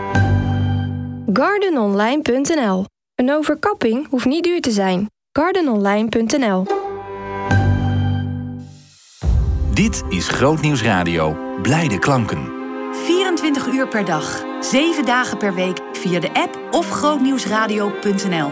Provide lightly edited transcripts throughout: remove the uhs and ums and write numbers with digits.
GardenOnline.nl. Een overkapping hoeft niet duur te zijn. GardenOnline.nl. Dit is Grootnieuws Radio. Blijde klanken. 24 uur per dag, 7 dagen per week via de app of grootnieuwsradio.nl.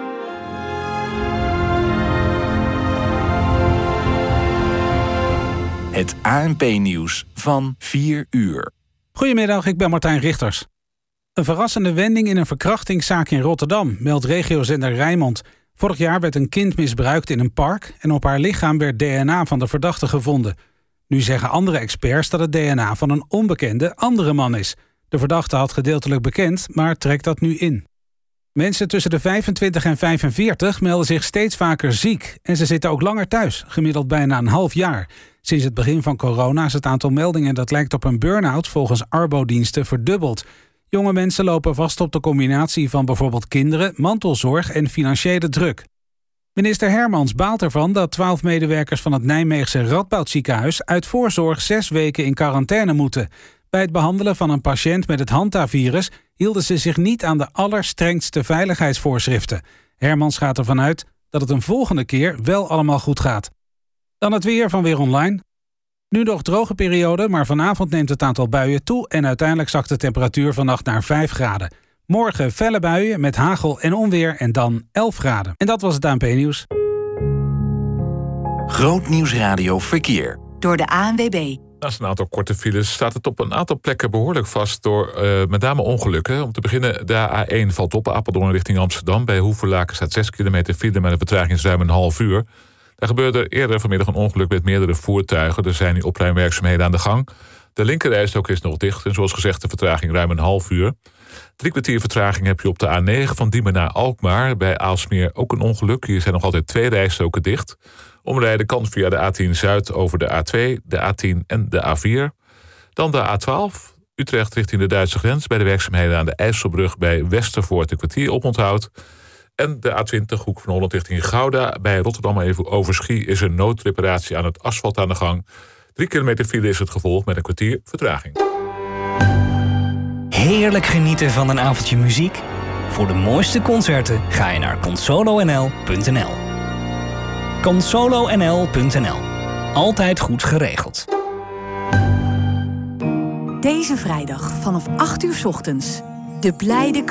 Het ANP-nieuws van 4 uur. Goedemiddag, ik ben Martijn Richters. Een verrassende wending in een verkrachtingszaak in Rotterdam, meldt regiozender Rijnmond. Vorig jaar werd een kind misbruikt in een park en op haar lichaam werd DNA van de verdachte gevonden. Nu zeggen andere experts dat het DNA van een onbekende andere man is. De verdachte had gedeeltelijk bekend, maar trekt dat nu in. Mensen tussen de 25 en 45 melden zich steeds vaker ziek en ze zitten ook langer thuis, gemiddeld bijna een half jaar. Sinds het begin van corona is het aantal meldingen dat lijkt op een burn-out volgens Arbo-diensten verdubbeld. Jonge mensen lopen vast op de combinatie van bijvoorbeeld kinderen, mantelzorg en financiële druk. Minister Hermans baalt ervan dat 12 medewerkers van het Nijmeegse Radboudziekenhuis uit voorzorg 6 weken in quarantaine moeten. Bij het behandelen van een patiënt met het Hanta-virus hielden ze zich niet aan de allerstrengste veiligheidsvoorschriften. Hermans gaat ervan uit dat het een volgende keer wel allemaal goed gaat. Dan het weer van Weer Online. Nu nog droge periode, maar vanavond neemt het aantal buien toe en uiteindelijk zakt de temperatuur vannacht naar 5 graden. Morgen felle buien met hagel en onweer en dan 11 graden. En dat was het ANP-nieuws. Grootnieuws Radio Verkeer. Door de ANWB. Naast een aantal korte files staat het op een aantal plekken behoorlijk vast door met name ongelukken. Om te beginnen, de A1 valt op Apeldoorn richting Amsterdam. Bij Hoevelaken staat 6 kilometer file met een vertraging ruim een half uur. Daar gebeurde eerder vanmiddag een ongeluk met meerdere voertuigen. Er zijn nu opruimwerkzaamheden aan de gang. De linkerrijstrook is nog dicht en zoals gezegd de vertraging ruim een half uur. 3 kwartier vertraging heb je op de A9 van Diemen naar Alkmaar. Bij Aalsmeer ook een ongeluk. Hier zijn nog altijd 2 rijstroken dicht. Omrijden kan via de A10 Zuid over de A2, de A10 en de A4. Dan de A12, Utrecht richting de Duitse grens. Bij de werkzaamheden aan de IJsselbrug bij Westervoort een kwartier oponthoud. En de A20, Hoek van Holland richting Gouda. Bij Rotterdam even Overschie is een noodreparatie aan het asfalt aan de gang. 3 kilometer file is het gevolg met een kwartier vertraging. Heerlijk genieten van een avondje muziek? Voor de mooiste concerten ga je naar consolonl.nl. consolonl.nl. Altijd goed geregeld. Deze vrijdag vanaf 8 uur 's ochtends. De Blijde